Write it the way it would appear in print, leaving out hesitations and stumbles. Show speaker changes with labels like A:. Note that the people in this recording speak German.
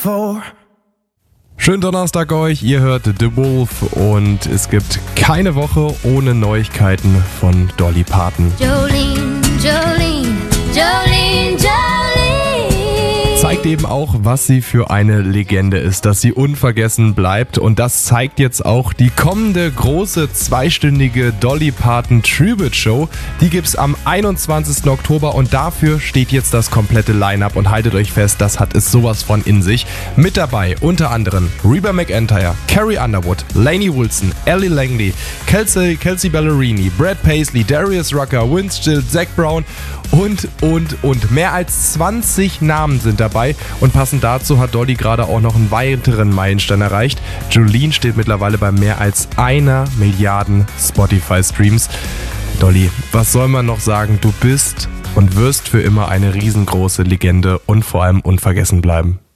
A: Schönen Donnerstag euch, ihr hört The Wolf und es gibt keine Woche ohne Neuigkeiten von Dolly Parton.
B: Jolene, Jolene, Jolene, Jolene.
A: Zeigt eben auch, was sie für eine Legende ist, dass sie unvergessen bleibt, und das zeigt jetzt auch die kommende große zweistündige Dolly Parton Tribute Show. Die gibt's am 21. Oktober und dafür steht jetzt das komplette Line-Up und haltet euch fest, das hat es sowas von in sich. Mit dabei unter anderem Reba McEntire, Carrie Underwood, Lainey Wilson, Ellie Langley, Kelsey Ballerini, Brad Paisley, Darius Rucker, Vince Gill, Zac Brown und. Mehr als 20 Namen sind dabei und passend dazu hat Dolly gerade auch noch einen weiteren Meilenstein erreicht. Jolene steht mittlerweile bei mehr als 1 Milliarde Spotify-Streams. Dolly, was soll man noch sagen? Du bist und wirst für immer eine riesengroße Legende und vor allem unvergessen bleiben.